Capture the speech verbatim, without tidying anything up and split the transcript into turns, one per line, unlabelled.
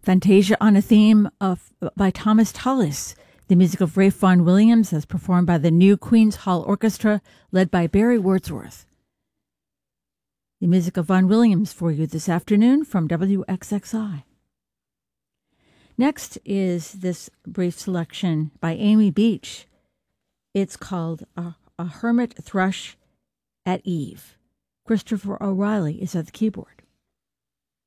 Fantasia on a Theme of by Thomas Tallis. The music of Ralph Vaughan Williams as performed by the New Queen's Hall Orchestra led by Barry Wordsworth. The music of Vaughan Williams for you this afternoon from W X X I. Next is this brief selection by Amy Beach. It's called A, a Hermit Thrush at Eve. Christopher O'Reilly is at the keyboard.